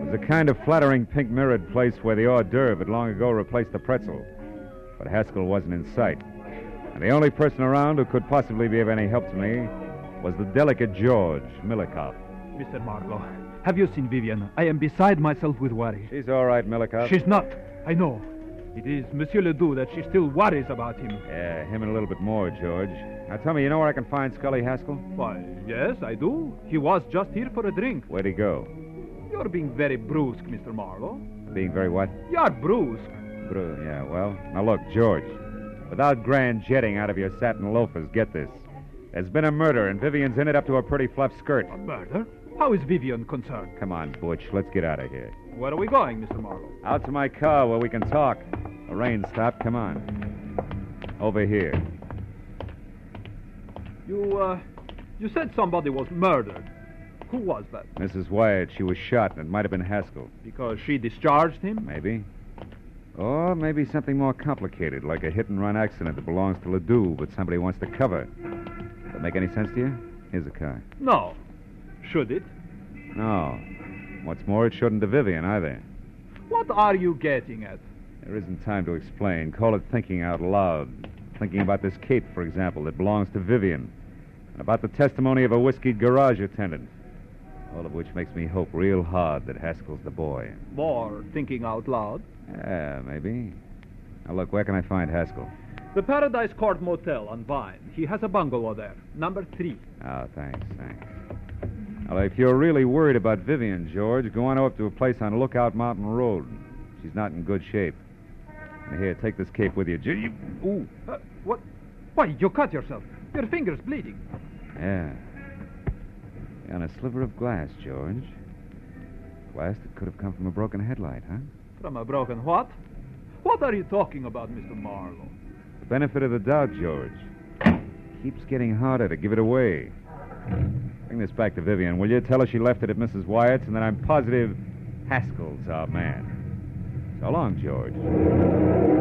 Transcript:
It was a kind of flattering pink mirrored place where the hors d'oeuvre had long ago replaced the pretzel. But Haskell wasn't in sight. And the only person around who could possibly be of any help to me was the delicate George Milikoff. Mr. Marlowe, have you seen Vivian? I am beside myself with worry. She's all right, Milikoff. She's not. I know. It is Monsieur Ledoux that she still worries about him. Yeah, him and a little bit more, George. Now tell me, you know where I can find Scully Haskell? Why, yes, I do. He was just here for a drink. Where'd he go? You're being very brusque, Mr. Marlowe. Being very what? You're brusque. Yeah, well, now look, George. Without grand jetting out of your satin loafers, get this. There's been a murder, and Vivian's in it up to her pretty fluff skirt. A murder? How is Vivian concerned? Come on, Butch, let's get out of here. Where are we going, Mr. Marlowe? Out to my car where we can talk. The rain stopped, come on. Over here. You said somebody was murdered. Who was that? Mrs. Wyatt, she was shot, and it might have been Haskell. Because she discharged him? Maybe. Or maybe something more complicated, like a hit-and-run accident that belongs to Ledoux, but somebody wants to cover. Does that make any sense to you? Here's a car. No. Should it? No. What's more, it shouldn't to Vivian, either. What are you getting at? There isn't time to explain. Call it thinking out loud. Thinking about this cape, for example, that belongs to Vivian. And about the testimony of a whiskeyed garage attendant. All of which makes me hope real hard that Haskell's the boy. More thinking out loud? Yeah, maybe. Now, look, where can I find Haskell? The Paradise Court Motel on Vine. He has a bungalow there. Number 3. Oh, thanks. Well, if you're really worried about Vivian, George, go on up to a place on Lookout Mountain Road. She's not in good shape. Now, here, take this cape with you. Ooh. What? Why, you cut yourself. Your finger's bleeding. Yeah. On a sliver of glass, George. Glass that could have come from a broken headlight, huh? From a broken what? What are you talking about, Mr. Marlowe? The benefit of the doubt, George. Keeps getting harder to give it away. Bring this back to Vivian, will you? Tell her she left it at Mrs. Wyatt's, and that I'm positive Haskell's our man. So long, George.